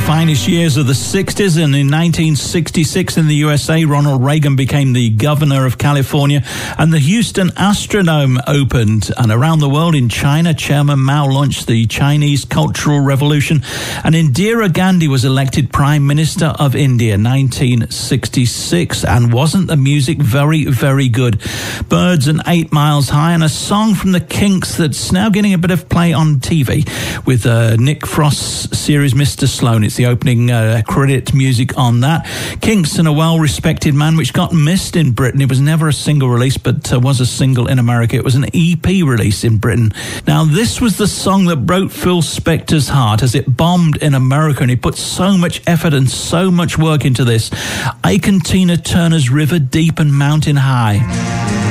finest years of the 60s, and in 1966 in the USA, Ronald Reagan became the governor of California, and the Houston Astrodome opened. And around the world, in China, Chairman Mao launched the Chinese Cultural Revolution, and Indira Gandhi was elected Prime Minister of India, 1966. And wasn't the music very, very good? Birds and 8 Miles High, and a song from the Kinks that's now getting a bit of play on TV with Nick Frost's series Mr. Sloan. It's the opening credit music on that. Kinks and A Well-Respected Man, which got missed in Britain. It was never a single release, but was a single in America. It was an EP release in Britain. Now, this was the song that broke Phil Spector's heart as it bombed in America, and he put so much effort and so much work into this. Ike and Tina Turner's River Deep and Mountain High.